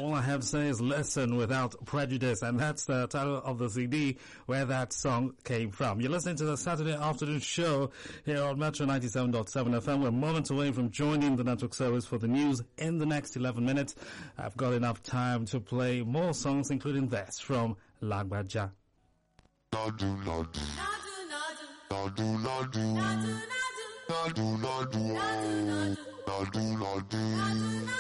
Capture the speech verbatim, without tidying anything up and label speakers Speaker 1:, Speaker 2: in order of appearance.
Speaker 1: All I have to say is listen without prejudice, and that's the title of the C D where that song came from. You're listening to the Saturday afternoon show here on Metro ninety-seven point seven F M. We're moments away from joining the network service for the news in the next eleven minutes. I've got enough time to play more songs, including this from Lagbaja.
Speaker 2: Nadu nadu, nadu nadu, nadu nadu, nadu nadu, nadu nadu.